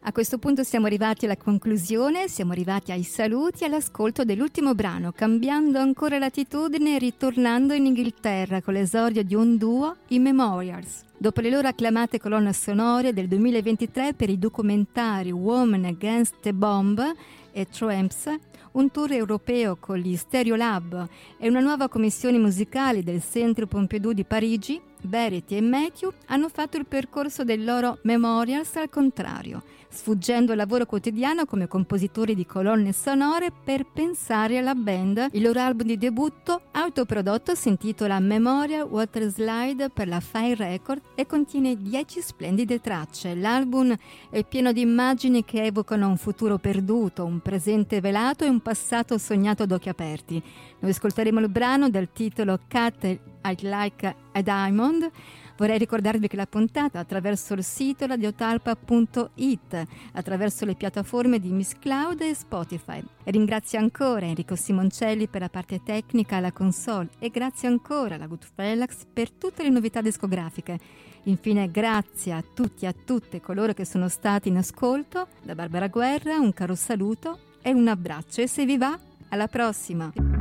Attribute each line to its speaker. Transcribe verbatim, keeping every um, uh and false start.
Speaker 1: A questo punto siamo arrivati alla conclusione, siamo arrivati ai saluti e all'ascolto dell'ultimo brano, cambiando ancora latitudine e ritornando in Inghilterra con l'esordio di un duo, i Memorials. Dopo le loro acclamate colonne sonore del duemilaventitré per i documentari Women Against the Bomb e Tramps, un tour europeo con gli Stereolab e una nuova commissione musicale del Centre Pompidou di Parigi, Verity e Matthew hanno fatto il percorso dei loro Memorials al contrario, sfuggendo al lavoro quotidiano come compositori di colonne sonore per pensare alla band. Il loro album di debutto, autoprodotto, si intitola Memorial Water Slide per la Fire Record e contiene dieci splendide tracce. L'album è pieno di immagini che evocano un futuro perduto, un presente velato e un passato sognato ad occhi aperti. Noi ascolteremo il brano dal titolo Cut I'd Like a Diamond. Vorrei ricordarvi che la puntata attraverso il sito radiotalpa punto it, attraverso le piattaforme di Miss Cloud e Spotify. E ringrazio ancora Enrico Simoncelli per la parte tecnica alla console e grazie ancora alla Goodfellax per tutte le novità discografiche. Infine grazie a tutti e a tutte coloro che sono stati in ascolto. Da Barbara Guerra un caro saluto e un abbraccio e se vi va, alla prossima!